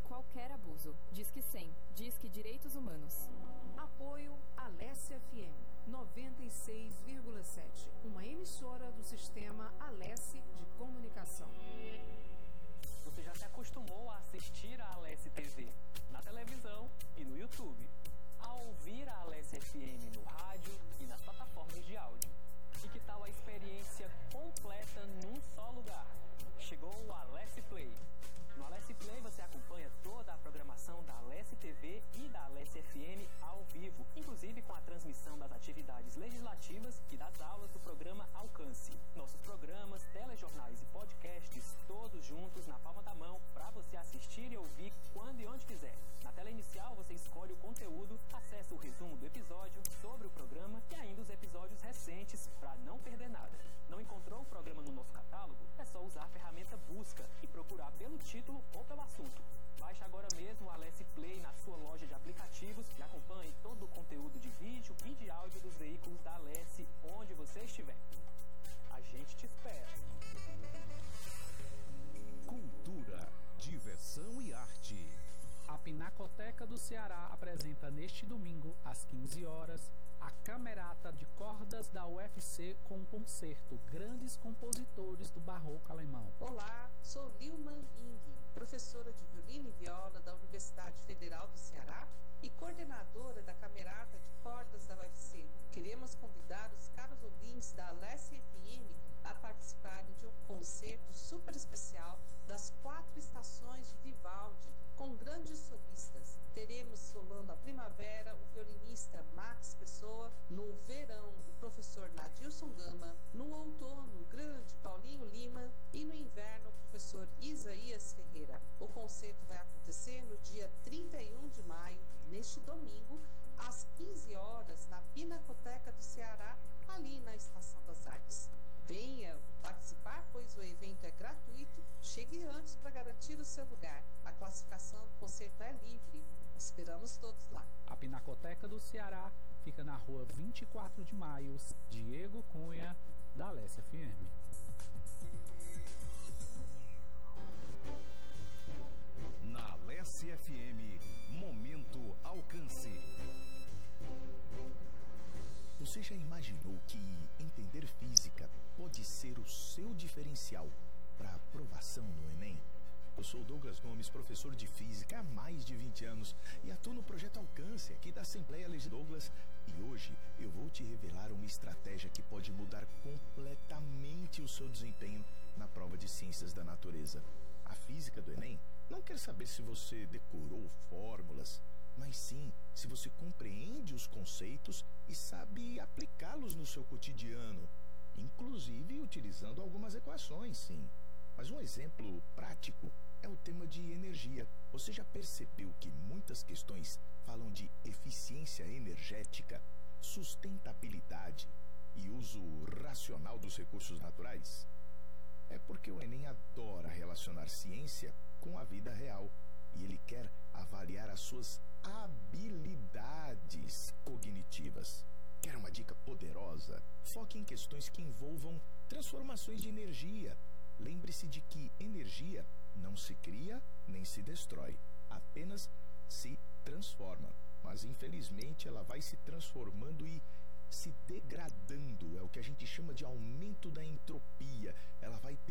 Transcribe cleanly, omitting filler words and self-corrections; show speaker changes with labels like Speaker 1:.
Speaker 1: qualquer abuso. Disque 100. Disque Direitos Humanos.
Speaker 2: Apoio Alesse FM 96,7. Uma emissora do sistema Alesse de comunicação.
Speaker 3: Você já se acostumou a assistir a Alesse TV na televisão e no YouTube, a ouvir a Alesse FM no rádio e nas plataformas de áudio. E que tal a experiência completa num só lugar? Chegou o Alesse Play. No Alesse Play você acompanha toda a programação da Alesse TV e da Alesse FM ao vivo, inclusive com a transmissão das atividades legislativas e das aulas do programa Alcance. Nossos programas, telejornais e podcasts, todos juntos na palma da mão, para você assistir e ouvir quando e onde quiser. Na tela inicial você escolhe o conteúdo, acessa o resumo do episódio, sobre o programa e ainda os episódios recentes para não perder nada. Não encontrou o programa no nosso catálogo? É só usar a ferramenta Busca e procurar pelo título ou pelo assunto. Baixe agora mesmo o Alesse Play na sua loja de aplicativos e acompanhe todo o conteúdo de vídeo e de áudio dos veículos da Alesse onde você estiver. A gente te espera.
Speaker 4: Cultura, diversão e arte.
Speaker 5: A Pinacoteca do Ceará apresenta neste domingo, às 15 horas, a Camerata de Cordas da UFC com um concerto Grandes Compositores do Barroco Alemão.
Speaker 6: Olá, sou Lilman Ing, professora de violino e viola da Universidade Federal do Ceará e coordenadora da Camerata de Cordas da UFC. Queremos convidar os caros ouvintes da Alesse FM a participarem de um concerto super especial das 4 estações de Vivaldi, com grandes solistas. Teremos solando a primavera o violinista Max Pessoa, no verão o professor Nadilson Gama, no outono o grande Paulinho Lima e no inverno o professor Isaías Ferreira. O concerto vai acontecer no dia 31 de maio, neste domingo, às 15 horas, na Pinacoteca do Ceará, ali na Estação das Artes. Venha participar, pois o evento é gratuito. Chegue antes para garantir o seu lugar. A classificação do concerto é livre. Esperamos todos lá.
Speaker 5: A Pinacoteca do Ceará fica na rua 24 de maio, Diego Cunha, da Alesse FM.
Speaker 4: Na Alesse FM, Momento Alcance. Você já imaginou que entender física pode ser o seu diferencial para aprovação no Enem? Eu sou Douglas Gomes, professor de Física há mais de 20 anos e atuo no Projeto Alcance aqui da Assembleia Legislativa Douglas. E hoje eu vou te revelar uma estratégia que pode mudar completamente o seu desempenho na prova de Ciências da Natureza. A Física do Enem não quer saber se você decorou fórmulas, mas sim se você compreende os conceitos e sabe aplicá-los no seu cotidiano, inclusive utilizando algumas equações, sim. Mas um exemplo prático é o tema de energia. Você já percebeu que muitas questões falam de eficiência energética, sustentabilidade e uso racional dos recursos naturais? É porque o Enem adora relacionar ciência com a vida real e ele quer avaliar as suas habilidades cognitivas. Quer uma dica poderosa? Foque em questões que envolvam transformações de energia. Lembre-se de que energia não se cria nem se destrói, apenas se transforma. Mas infelizmente ela vai se transformando e se degradando. É o que a gente chama de aumento da entropia. Ela vai